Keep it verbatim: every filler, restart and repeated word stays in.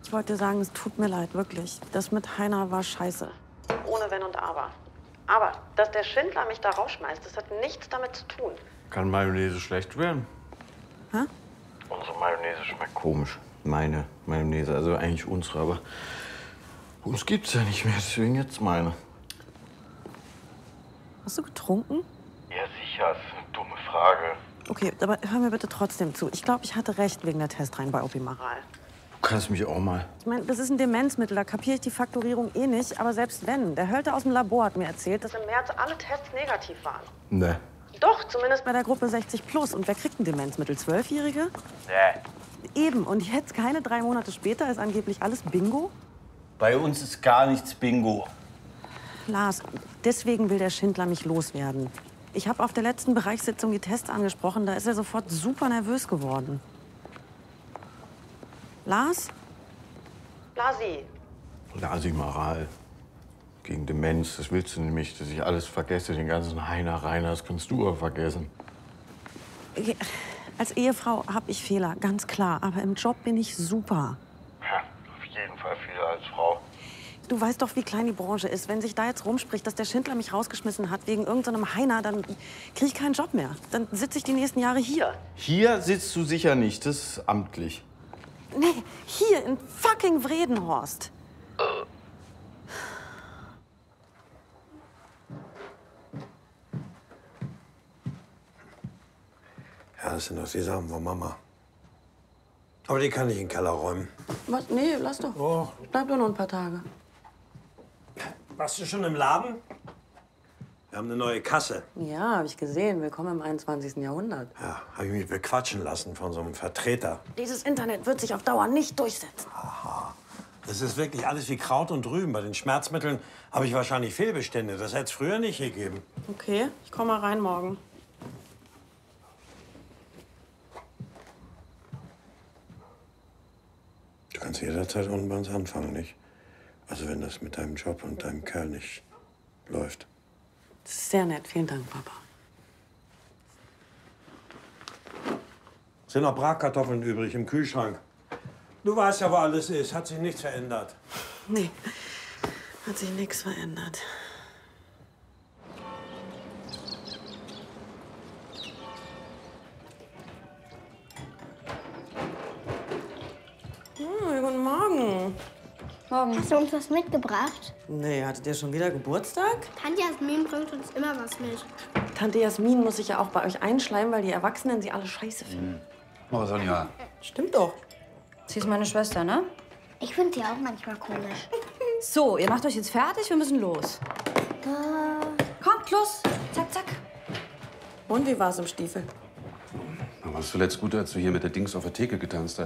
Ich wollte dir sagen, es tut mir leid, wirklich. Das mit Heiner war scheiße. Ohne Wenn und Aber. Aber, dass der Schindler mich da rausschmeißt, das hat nichts damit zu tun. Kann Mayonnaise schlecht werden? Hä? Unsere Mayonnaise schmeckt komisch. Meine Mayonnaise, also eigentlich unsere, aber uns gibt's ja nicht mehr, deswegen jetzt meine. Hast du getrunken? Ja, sicher, ist eine dumme Frage. Okay, aber hör mir bitte trotzdem zu. Ich glaube, ich hatte recht wegen der Testreihen bei Opimaral. Du kannst mich auch mal. Ich meine, das ist ein Demenzmittel, da kapiere ich die Faktorierung eh nicht. Aber selbst wenn, der Hölte aus dem Labor hat mir erzählt, dass im März alle Tests negativ waren. Ne. Doch, zumindest bei der Gruppe sechzig plus. Und wer kriegt ein Demenzmittel? Zwölfjährige? Ne. Eben. Und jetzt, keine drei Monate später, ist angeblich alles Bingo? Bei uns ist gar nichts Bingo. Lars, deswegen will der Schindler mich loswerden. Ich habe auf der letzten Bereichssitzung die Tests angesprochen. Da ist er sofort super nervös geworden. Lars? Lasi. Lasimaral. Gegen Demenz, das willst du nämlich, dass ich alles vergesse, den ganzen Heiner Reiner, das kannst du auch vergessen. Als Ehefrau habe ich Fehler, ganz klar. Aber im Job bin ich super. Ja, auf jeden Fall Fehler als Frau. Du weißt doch, wie klein die Branche ist. Wenn sich da jetzt rumspricht, dass der Schindler mich rausgeschmissen hat wegen irgendeinem Heiner, dann kriege ich keinen Job mehr. Dann sitze ich die nächsten Jahre hier. Hier sitzt du sicher nicht, das ist amtlich. Nee, hier in fucking Vredenhorst. Ja, das sind doch die Sachen von Mama. Aber die kann ich in den Keller räumen. Was? Nee, lass doch. Oh. Bleib doch noch ein paar Tage. Warst du schon im Laden? Wir haben eine neue Kasse. Ja, habe ich gesehen. Willkommen im einundzwanzigsten Jahrhundert. Ja, habe ich mich bequatschen lassen von so einem Vertreter. Dieses Internet wird sich auf Dauer nicht durchsetzen. Das ist wirklich alles wie Kraut und Rüben. Bei den Schmerzmitteln habe ich wahrscheinlich Fehlbestände. Das hätte es früher nicht gegeben. Okay, ich komme mal rein morgen. Du kannst jederzeit unten bei uns anfangen, nicht? Also wenn das mit deinem Job und deinem Kerl nicht läuft. Das ist sehr nett. Vielen Dank, Papa. Sind noch Bratkartoffeln übrig im Kühlschrank. Du weißt ja, wo alles ist. Hat sich nichts verändert. Nee, hat sich nichts verändert. Hm, guten Morgen. Morgen. Hast du uns was mitgebracht? Nee, hattet ihr schon wieder Geburtstag? Tante Jasmin bringt uns immer was mit. Tante Jasmin muss sich ja auch bei euch einschleimen, weil die Erwachsenen sie alle scheiße finden. Oh, Sonja. Stimmt doch. Sie ist meine Schwester, ne? Ich finde sie auch manchmal komisch. So, ihr macht euch jetzt fertig, wir müssen los. Da. Kommt, los. Zack, zack. Und wie war's im Stiefel? Da warst du zuletzt gut, als du hier mit der Dings auf der Theke getanzt hast.